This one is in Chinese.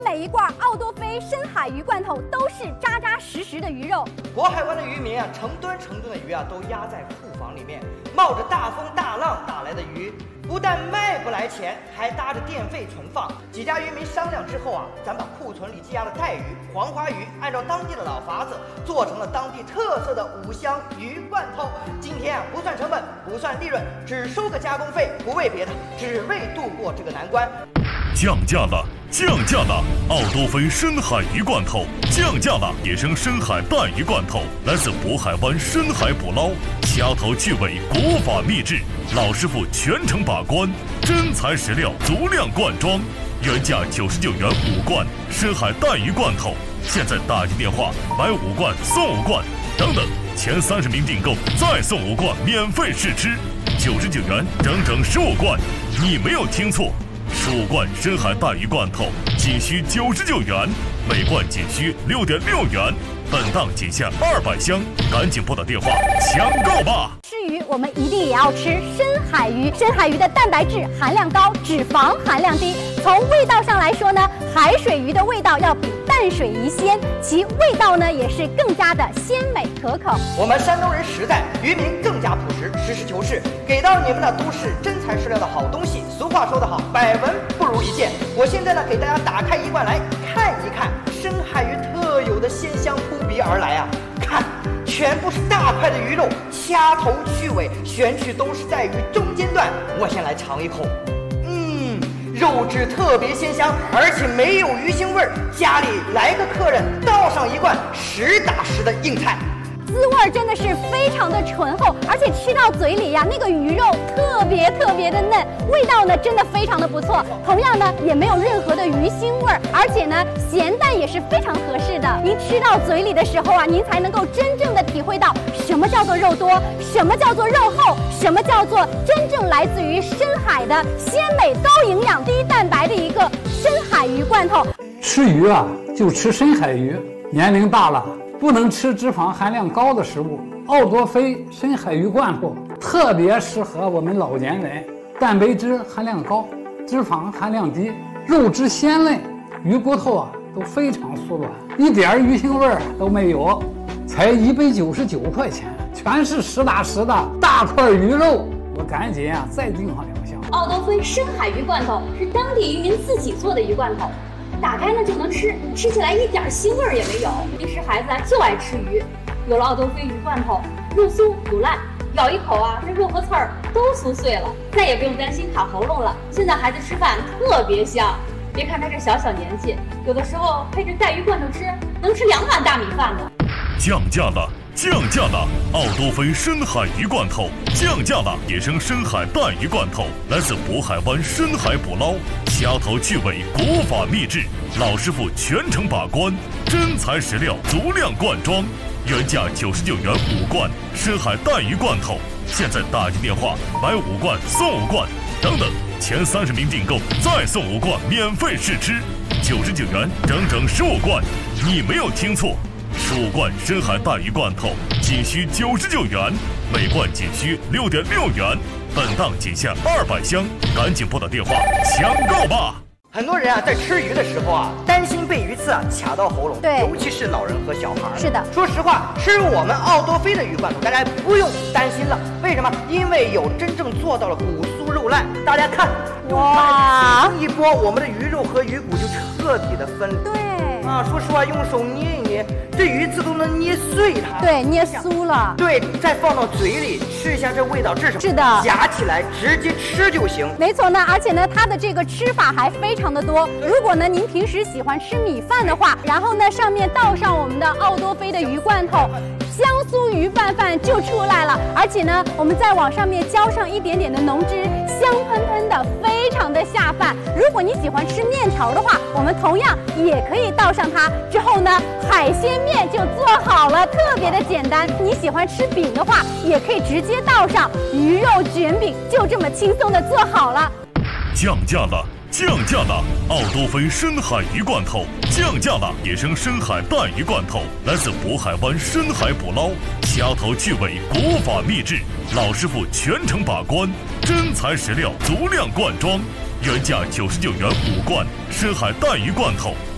每一罐奥多菲深海鱼罐头都是扎扎实实的鱼肉。 渤海湾的渔民啊，成吨的鱼啊，都压在库房里面，冒着大风大浪打来的鱼，不但卖不来钱，还搭着电费存放。几家渔民商量之后啊，咱把库存里积压的带鱼、黄花鱼，按照当地的老法子，做成了当地特色的5香鱼罐头。今天啊，不算成本，不算利润，只收个加工费，不为别的，只为度过这个难关。 降价了！降价了！奥多菲深海鱼罐头降价了！野生深海带鱼罐头来自渤海湾深海捕捞，掐头去尾，国法秘制，老师傅全程把关，真材实料，足量灌装，原价99元5罐深海带鱼罐头，现在打进电话买5罐送5罐，等等，前30名订购再送5罐免费试吃，99元整整15罐，你没有听错。15罐深海带鱼罐头仅需99元，每罐仅需6.6元，本档仅限200箱，赶紧拨打电话抢购吧！ 吃鱼我们一定也要吃深海鱼，深海鱼的蛋白质含量高，脂肪含量低。从味道上来说呢，海水鱼的味道要比淡水鱼鲜，其味道呢也是更加的鲜美可口。 我们山东人实在，渔民更加朴实，实事求是，给到你们的都是真材实料的好东西。俗话说得好，百闻不如一见。我现在呢，给大家打开一罐来看一看，深海鱼特有的鲜香扑鼻而来啊！看，全部是大块的鱼肉，掐头去尾，选取都是在鱼中间段。我先来尝一口，肉质特别鲜香，而且没有鱼腥味儿。家里来个客人，倒上一罐实打实的硬菜。 滋味真的是非常的醇厚，而且吃到嘴里呀，那个鱼肉特别的嫩，味道呢真的非常的不错。同样呢，也没有任何的鱼腥味，而且呢，咸淡也是非常合适的。您吃到嘴里的时候啊，您才能够真正的体会到什么叫做肉多，什么叫做肉厚，什么叫做真正来自于深海的鲜美、高营养、低蛋白的一个深海鱼罐头。 吃鱼啊，就吃深海鱼，年龄大了不能吃脂肪含量高的食物。奥多菲深海鱼罐头特别适合我们老年人，蛋白质含量高，脂肪含量低，肉质鲜嫩，鱼骨头啊都非常酥软，一点鱼腥味儿都没有，才199块钱，全是实打实的大块鱼肉。我赶紧啊再订上2箱。 奥多菲深海鱼罐头是当地渔民自己做的鱼罐头，打开呢就能吃，吃起来一点腥味也没有。平时孩子就爱吃鱼，有了奥多菲鱼罐头，肉酥不烂，咬一口啊，这肉和刺儿都酥碎了，再也不用担心卡喉咙了。现在孩子吃饭特别香，别看他这小年纪，有的时候配着带鱼罐头吃，能吃2碗大米饭呢。 降价了！降价了！奥多菲深海鱼罐头降价了！野生深海带鱼罐头来自渤海湾深海捕捞，掐头去尾，国法秘制，老师傅全程把关，真材实料，足量灌装，原价99元5罐深海带鱼罐头，现在打进电话买5罐送5罐，等等，前30名订购再送5罐免费试吃，99元整整15罐，你没有听错。15罐深海带鱼罐头仅需99元，每罐仅需6.6元，本档仅限200箱，赶紧拨打电话抢购吧！ 很多人啊，在吃鱼的时候啊，担心被鱼刺啊卡到喉咙， 对， 尤其是老人和小孩。 是的， 说实话，吃我们奥多菲的鱼罐头，大家不用担心了。为什么？因为有真正做到了骨酥肉烂。大家看，哇，一拨，我们的鱼肉和鱼骨就彻底的分离。 对。 啊，说实话，用手捏一捏，这鱼刺都能捏碎它。 对，捏酥了。 对，再放到嘴里吃一下，这味道这是什么？ 是的， 夹起来直接吃就行。 没错呢，而且呢，它的这个吃法还非常的多。如果呢您平时喜欢吃米饭的话，然后呢上面倒上我们的奥多菲的鱼罐头，香酥鱼拌饭就出来了。而且呢，我们再往上面浇上一点点的浓汁，香喷喷的，非常的下饭。如果你喜欢吃面条的话，我们同样也可以倒上它。之后呢，海鲜面就做好了，特别的简单。你喜欢吃饼的话，也可以直接倒上鱼肉卷饼，就这么轻松的做好了。 降价了！降价了！奥多菲深海鱼罐头降价了！野生深海带鱼罐头来自渤海湾深海捕捞，掐头去尾，国法秘制，老师傅全程把关，真材实料，足量灌装，原价99元5罐深海带鱼罐头，